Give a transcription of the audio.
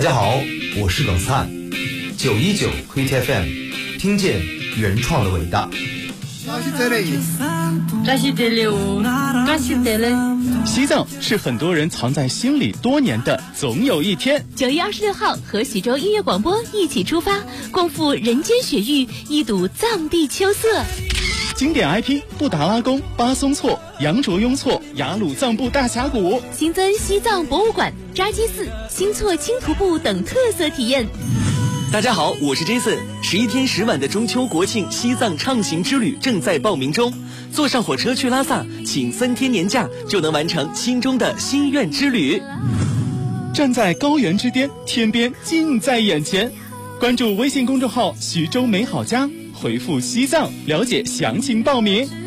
家好，我是耿灿，919 Hit FM， 听见原创的伟大。 西藏是很多人藏在心里多年的总有一天。 9月26号和徐州音乐广播一起出发，共赴人间雪域，一睹藏地秋色。 经典 IP 布达拉宫、巴松措、羊卓雍措、雅鲁藏布大峡谷， 新增西藏博物馆、扎基寺、新措轻徒步等特色体验。 大家好，我是 Jason。11天10晚的中秋国庆西藏畅行之旅正在报名中，坐上火车去拉萨，请3天年假就能完成心中的心愿之旅。 站在高原之巅，天边近在眼前。关注微信公众号徐州美好家，回复西藏了解详情报名。